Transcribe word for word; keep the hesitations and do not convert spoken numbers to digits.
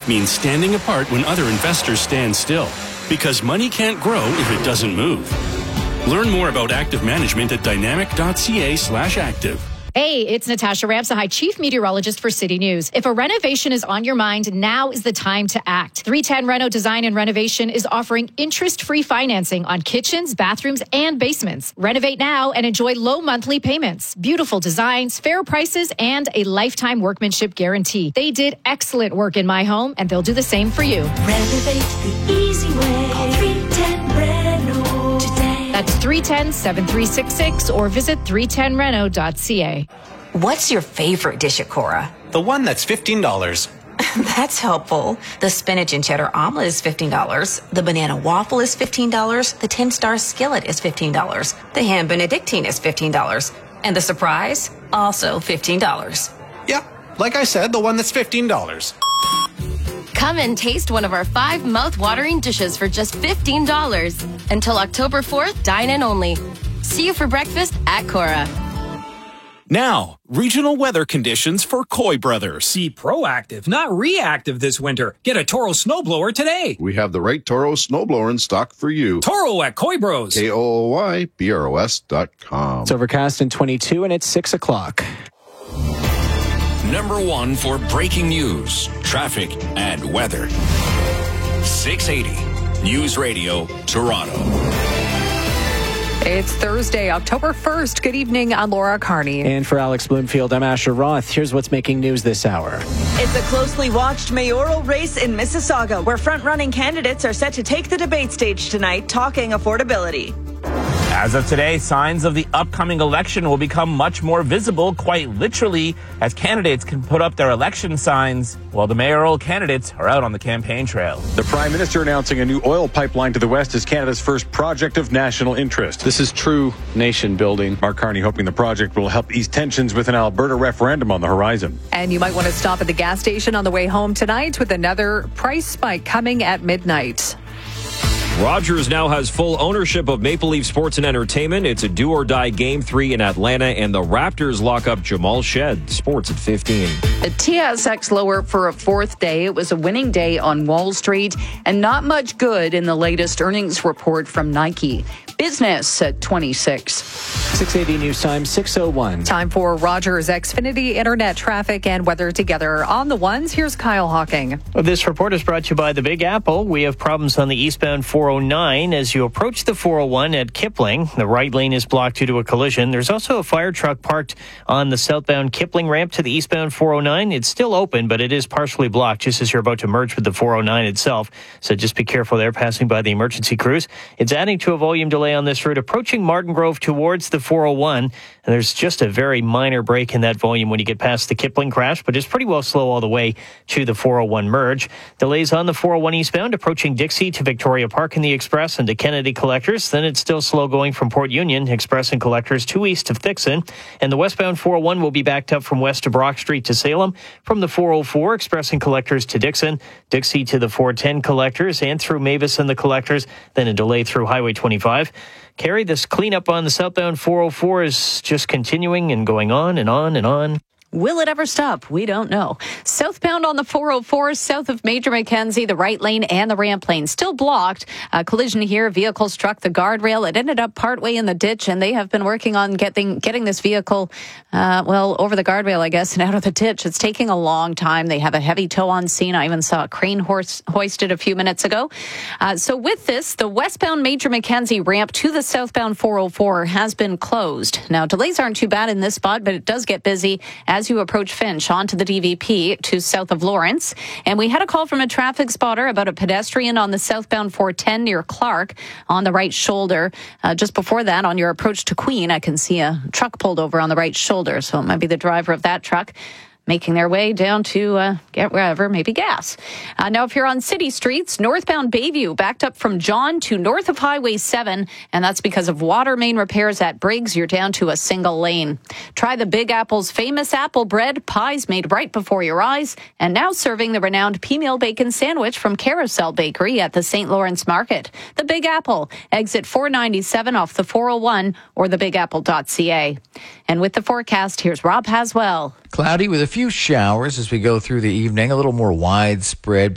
means standing apart when other investors stand still. Because money can't grow if it doesn't move. Learn more about active management at dynamic.ca slash active. Hey, it's Natasha Ramsahai, Chief Meteorologist for City News. If a renovation is on your mind, now is the time to act. three ten Reno Design and Renovation is offering interest-free financing on kitchens, bathrooms, and basements. Renovate now and enjoy low monthly payments, beautiful designs, fair prices, and a lifetime workmanship guarantee. They did excellent work in my home, and they'll do the same for you. Renovate the easy way. Call three ten Reno today. That's three one zero, seven three six six or visit three ten reno dot c a. What's your favorite dish at Cora? The one that's fifteen dollars. That's helpful. The spinach and cheddar omelet is fifteen dollars. The banana waffle is fifteen dollars. The ten-star skillet is fifteen dollars. The ham benedictine is fifteen dollars. And the surprise? Also fifteen dollars. Yeah, like I said, the one that's fifteen dollars. Come and taste one of our five mouth-watering dishes for just fifteen dollars. Until October fourth, dine in only. See you for breakfast at Cora. Now, regional weather conditions for Coy Brothers. Be proactive, not reactive this winter. Get a Toro snowblower today. We have the right Toro snowblower in stock for you. Toro at Coy Bros. K O O Y B R O S dot com. It's overcast and twenty-two, and it's six o'clock. Number one for breaking news, traffic, and weather. six eighty News Radio, Toronto. It's Thursday, October first. Good evening. I'm Laura Carney. And for Alex Bloomfield, I'm Asher Roth. Here's what's making news this hour. It's a closely watched mayoral race in Mississauga, where front-running candidates are set to take the debate stage tonight, talking affordability. As of today, signs of the upcoming election will become much more visible, quite literally, as candidates can put up their election signs while the mayoral candidates are out on the campaign trail. The Prime Minister announcing a new oil pipeline to the west is Canada's first project of national interest. This is true nation building. Mark Carney hoping the project will help ease tensions with an Alberta referendum on the horizon. And you might want to stop at the gas station on the way home tonight with another price spike coming at midnight. Rogers now has full ownership of Maple Leaf Sports and Entertainment. It's a do-or-die Game three in Atlanta, and the Raptors lock up Jamal Shed. Sports at fifteen. The T S X lower for a fourth day. It was a winning day on Wall Street, and not much good in the latest earnings report from Nike. Business at twenty-six. six eighty News Time, six oh one. Time for Rogers Xfinity Internet traffic and weather together. On the ones, here's Kyle Hawking. This report is brought to you by the Big Apple. We have problems on the eastbound four oh nine as you approach the four oh one at Kipling. The right lane is blocked due to a collision. There's also a fire truck parked on the southbound Kipling ramp to the eastbound four oh nine. It's still open, but it is partially blocked just as you're about to merge with the four oh nine itself. So just be careful there passing by the emergency crews. It's adding to a volume delay on this route approaching Martin Grove towards the four oh one. And there's just a very minor break in that volume when you get past the Kipling crash, but it's pretty well slow all the way to the four oh one merge. Delays on the four oh one eastbound approaching Dixie to Victoria Park in the Express and to Kennedy Collectors. Then it's still slow going from Port Union, Express and Collectors to east of Thixon. And the westbound four oh one will be backed up from west of Brock Street to Salem, from the four oh four Express and Collectors to Dixon, Dixie to the four ten Collectors and through Mavis and the Collectors, then a delay through Highway twenty-five. Carrie, this cleanup on the southbound four oh four is just continuing and going on and on and on. Will it ever stop? We don't know. Southbound on the four oh four, south of Major Mackenzie, the right lane and the ramp lane still blocked. A collision here. Vehicle struck the guardrail. It ended up partway in the ditch, and they have been working on getting getting this vehicle, uh, well, over the guardrail, I guess, and out of the ditch. It's taking a long time. They have a heavy tow on scene. I even saw a crane horse hoisted a few minutes ago. Uh, so with this, the westbound Major Mackenzie ramp to the southbound four oh four has been closed. Now, delays aren't too bad in this spot, but it does get busy as As you approach Finch onto the D V P to south of Lawrence. And we had a call from a traffic spotter about a pedestrian on the southbound four ten near Clark on the right shoulder. Uh, just before that, on your approach to Queen, I can see a truck pulled over on the right shoulder. So it might be the driver of that truck making their way down to uh, get wherever, maybe gas. Uh, now, if you're on city streets, northbound Bayview backed up from John to north of Highway seven, and that's because of water main repairs at Briggs. You're down to a single lane. Try the Big Apple's famous apple bread, pies made right before your eyes, and now serving the renowned P-Meal Bacon Sandwich from Carousel Bakery at the Saint Lawrence Market. The Big Apple, exit four ninety-seven off the four oh one or the big apple dot c a. And with the forecast, here's Rob Haswell. Cloudy with a few showers as we go through the evening, a little more widespread.